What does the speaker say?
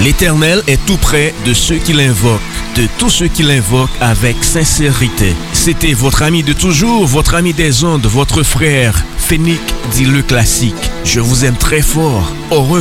L'Éternel est tout près de ceux qui l'invoquent, de tous ceux qui l'invoquent avec sincérité. C'était votre ami de toujours, votre ami des ondes, votre frère Phénique dit le classique. Je vous aime très fort. Au revoir.